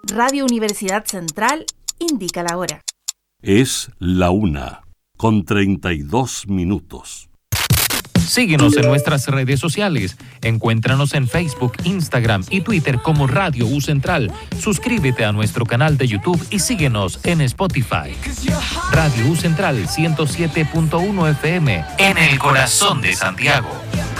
Radio Universidad Central indica la hora. Es la 1:32. Síguenos en nuestras redes sociales. Encuéntranos en Facebook, Instagram y Twitter como Radio U Central. Suscríbete a nuestro canal de YouTube y síguenos en Spotify. Radio U Central 107.1 FM en el corazón de Santiago.